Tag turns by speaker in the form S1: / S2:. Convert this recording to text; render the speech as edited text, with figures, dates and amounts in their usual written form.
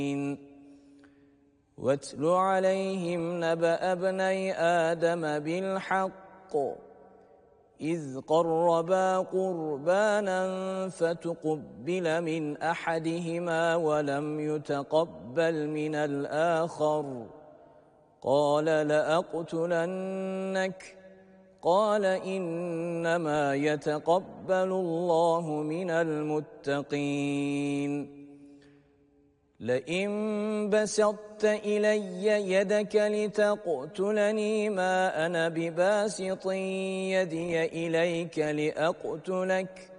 S1: واتل عليهم نبأ ابني آدم بالحق إذ قربا قربانا فتقبل من أحدهما ولم يتقبل من الآخر قال لأقتلنك قال إنما يتقبل الله من المتقين لئن بسطت إلي يدك لتقتلني ما أنا بباسط يدي إليك لأقتلك